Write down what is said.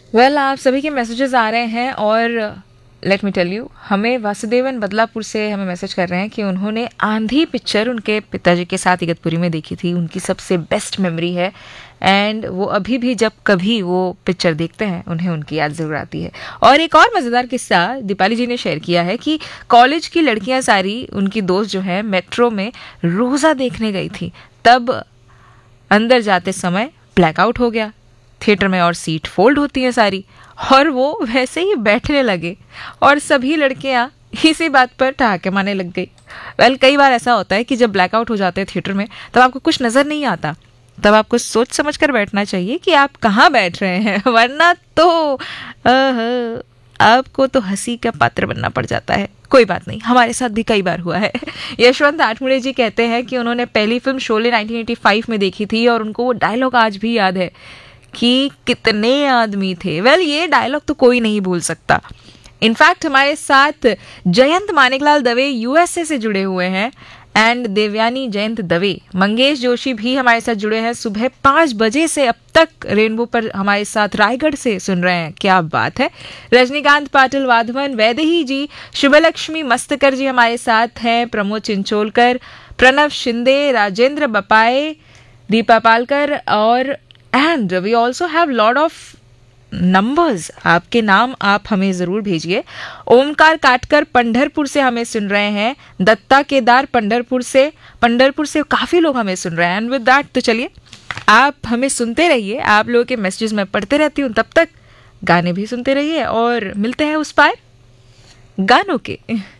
Well आप सभी के मैसेजेस आ रहे हैं और लेट मी टेल यू, हमें वासुदेवन बदलापुर से हमें मैसेज कर रहे हैं कि उन्होंने आंधी पिक्चर उनके पिताजी के साथ इगतपुरी में देखी थी, उनकी सबसे बेस्ट मेमोरी है एंड वो अभी भी जब कभी वो पिक्चर देखते हैं उन्हें उनकी याद जरूर आती है। और एक और मज़ेदार किस्सा दीपाली जी ने शेयर किया है कि कॉलेज की लड़कियां सारी उनकी दोस्त जो है मेट्रो में रोज़ा देखने गई थी, तब अंदर जाते समय ब्लैकआउट हो गया थिएटर में और सीट फोल्ड होती है सारी, और वो वैसे ही बैठने लगे और सभी लड़कियां इसी बात पर ठहाके मारने लग गई। वेल कई बार ऐसा होता है कि जब ब्लैकआउट हो जाते हैं थिएटर में तब आपको कुछ नज़र नहीं आता, तब आपको सोच समझ कर बैठना चाहिए कि आप कहाँ बैठ रहे हैं, वरना तो आपको तो हंसी का पात्र बनना पड़ जाता है। कोई बात नहीं, हमारे साथ भी कई बार हुआ है। यशवंत आठमुड़े जी कहते हैं कि उन्होंने पहली फिल्म शोले 1985 में देखी थी और उनको वो डायलॉग आज भी याद है कि कितने आदमी थे। वेल ये डायलॉग तो कोई नहीं भूल सकता। इनफैक्ट हमारे साथ जयंत मानिकलाल दवे यूएसए से जुड़े हुए हैं एंड देवयानी जयंत दवे, मंगेश जोशी भी हमारे साथ जुड़े हैं। सुबह 5 बजे से अब तक रेनबो पर हमारे साथ रायगढ़ से सुन रहे हैं, क्या बात है। रजनीकांत पाटिल वाधवन, वैदेही जी, शुभलक्ष्मी मस्तकर जी हमारे साथ हैं, प्रमोद चिंचोलकर, प्रणव शिंदे, राजेंद्र बपाए, दीपा पालकर और and we also have lot of numbers. आपके नाम आप हमें ज़रूर भेजिए। ओमकार काटकर पंढरपुर से हमें सुन रहे हैं, दत्ता केदार पंढरपुर से काफ़ी लोग हमें सुन रहे हैं। एंड विद दैट तो चलिए आप हमें सुनते रहिए, आप लोगों के मैसेजेस मैं पढ़ते रहती हूँ, तब तक गाने भी सुनते रहिए और मिलते हैं उस पार गानों के।